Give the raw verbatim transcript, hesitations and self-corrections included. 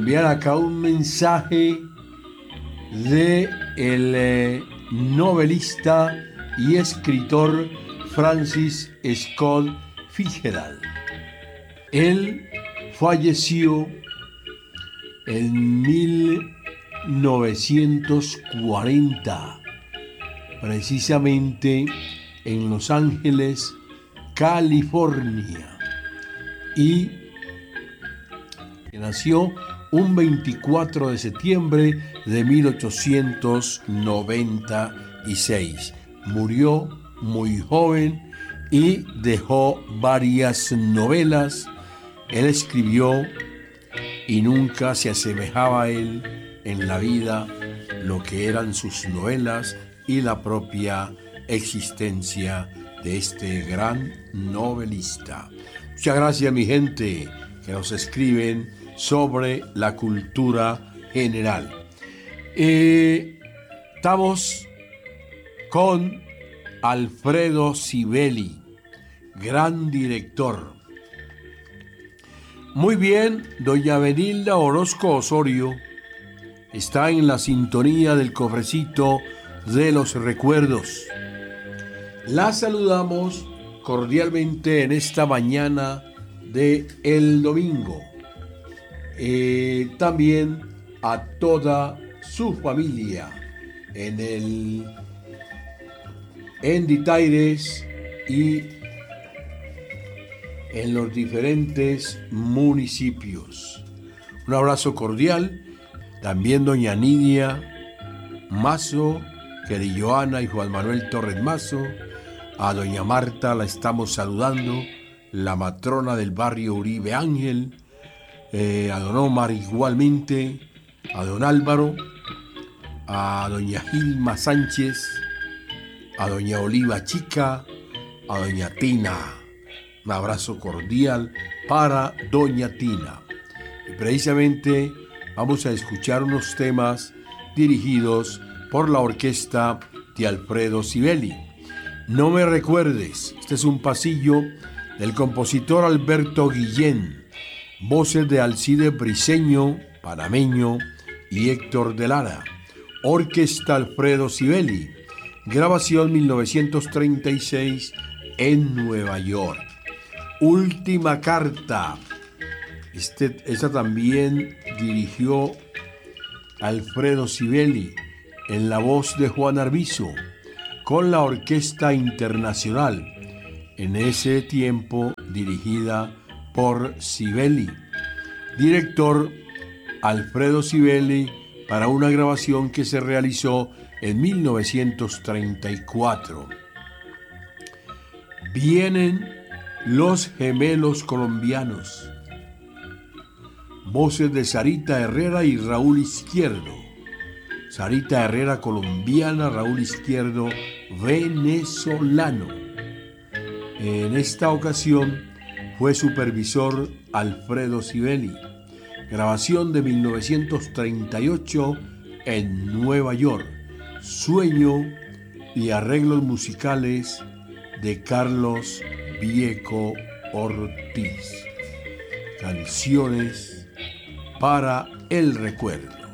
enviar acá un mensaje de el eh, novelista y escritor Francis Scott Fitzgerald. Él falleció en mil novecientos cuarenta, precisamente en Los Ángeles, California, y nació un veinticuatro de septiembre de mil ochocientos noventa y seis. Murió muy joven y dejó varias novelas. Él escribió y nunca se asemejaba a él en la vida lo que eran sus novelas y la propia existencia de este gran novelista. Muchas gracias, mi gente, que nos escriben sobre la cultura general. Eh, estamos con Alfredo Sibeli, gran director. Muy bien, doña Benilda Orozco Osorio está en la sintonía del cofrecito de los recuerdos. La saludamos cordialmente en esta mañana de el domingo. Eh, también a toda su familia en el en Ditaires y en los diferentes municipios. Un abrazo cordial. También doña Nidia Mazo, Joana y Juan Manuel Torres Mazo. A doña Marta la estamos saludando, la matrona del barrio Uribe Ángel. Eh, a don Omar igualmente, a don Álvaro, a doña Gilma Sánchez, a doña Oliva Chica, a doña Tina. Un abrazo cordial para doña Tina. Y precisamente vamos a escuchar unos temas dirigidos por la orquesta de Alfredo Sibeli. No me recuerdes, este es un pasillo del compositor Alberto Guillén, voces de Alcide Briceño, panameño, y Héctor de Lara. Orquesta Alfredo Sibeli, grabación mil novecientos treinta y seis en Nueva York. Última carta. Este, esta también dirigió Alfredo Sibeli en la voz de Juan Arvizo, con la Orquesta Internacional, en ese tiempo dirigida por Sibeli. Director Alfredo Sibeli, para una grabación que se realizó en mil novecientos treinta y cuatro. Vienen los gemelos colombianos. Voces de Sarita Herrera y Raúl Izquierdo. Sarita Herrera colombiana, Raúl Izquierdo venezolano. En esta ocasión fue supervisor Alfredo Sibeli. Grabación de mil novecientos treinta y ocho en Nueva York. Sueño y arreglos musicales de Carlos Vieco Ortiz. Canciones para el recuerdo.